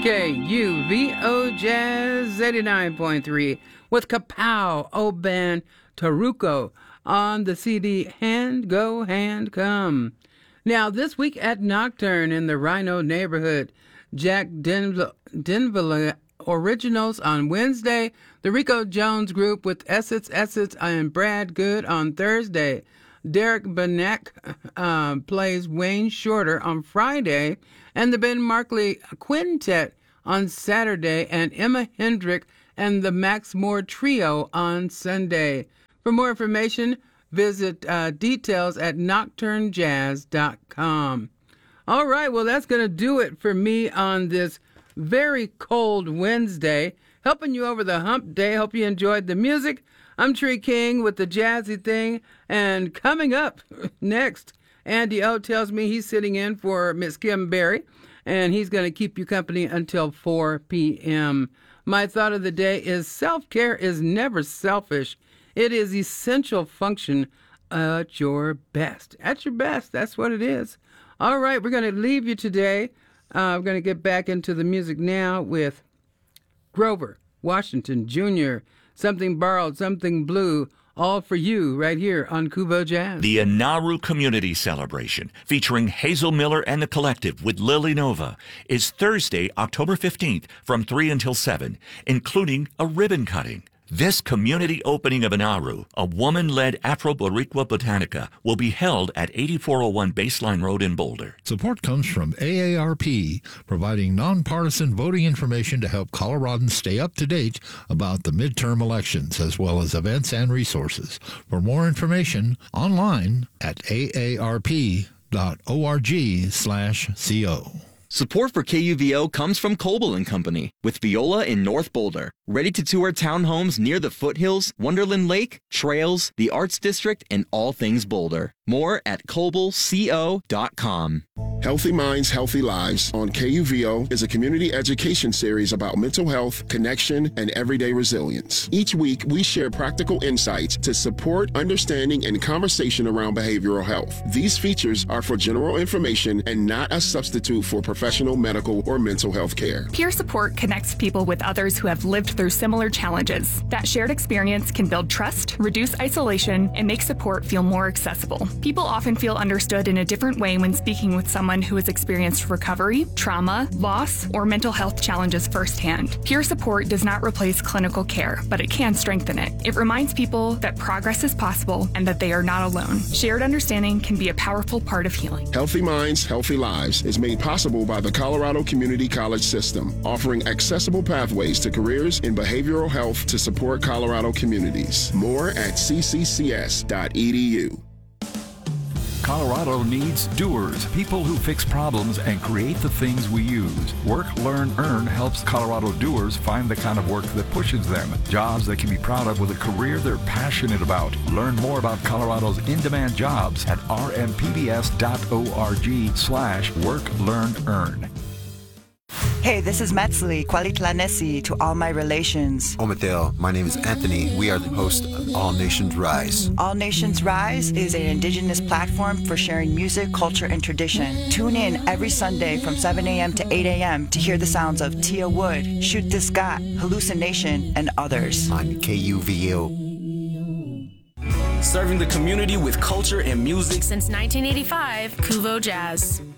KUVO Jazz 89.3 with Kapow, O-Band, Taruko on the CD Hand Go Hand Come. Now, this week at Nocturne in the Rhino neighborhood, Jack Denville Originals on Wednesday, the Rico Jones Group with Essence and Brad Good on Thursday. Derek Benek plays Wayne Shorter on Friday, and the Ben Markley Quintet on Saturday, and Emma Hendrick and the Max Moore Trio on Sunday. For more information, visit details at nocturnejazz.com. All right, well, that's going to do it for me on this very cold Wednesday, helping you over the hump day. Hope you enjoyed the music. I'm Tree King with the jazzy thing, and coming up next, Andy O tells me he's sitting in for Miss Kim Berry, and he's going to keep you company until 4 p.m. My thought of the day is self-care is never selfish. It is essential function at your best. At your best, that's what it is. All right, we're going to leave you today. We're going to get back into the music now with Grover Washington Jr., Something Borrowed, Something Blue, all for you right here on KUVO Jazz. The Inaru Community Celebration, featuring Hazel Miller and the Collective with Lily Nova, is Thursday, October 15th from 3 until 7, including a ribbon cutting. This community opening of Inaru, a woman-led Afro-Boricua Botanica, will be held at 8401 Baseline Road in Boulder. Support comes from AARP, providing nonpartisan voting information to help Coloradans stay up to date about the midterm elections, as well as events and resources. For more information, online at aarp.org/co. Support for KUVO comes from Coble & Company, with Viola in North Boulder. Ready to tour townhomes near the foothills, Wonderland Lake, trails, the Arts District, and all things Boulder. More at CobleCO.com. Healthy Minds, Healthy Lives on KUVO is a community education series about mental health, connection, and everyday resilience. Each week, we share practical insights to support understanding and conversation around behavioral health. These features are for general information and not a substitute for professional medical or mental health care. Peer support connects people with others who have lived through similar challenges. That shared experience can build trust, reduce isolation, and make support feel more accessible. People often feel understood in a different way when speaking with someone who has experienced recovery, trauma, loss, or mental health challenges firsthand. Peer support does not replace clinical care, but it can strengthen it. It reminds people that progress is possible and that they are not alone. Shared understanding can be a powerful part of healing. Healthy Minds, Healthy Lives is made possible by the Colorado Community College System, offering accessible pathways to careers in behavioral health to support Colorado communities. More at cccs.edu. Colorado needs doers, people who fix problems and create the things we use. Work, Learn, Earn helps Colorado doers find the kind of work that pushes them, jobs they can be proud of with a career they're passionate about. Learn more about Colorado's in-demand jobs at rmpbs.org/Work, Learn, Earn. Hey, this is Metzli, Kwalitlanesi to all my relations. Omadale, my name is Anthony. We are the host of All Nations Rise. All Nations Rise is an indigenous platform for sharing music, culture, and tradition. Tune in every Sunday from 7 a.m. to 8 a.m. to hear the sounds of Tia Wood, Shoot This Got, Hallucination, and others. On KUVO. Serving the community with culture and music since 1985, KUVO Jazz.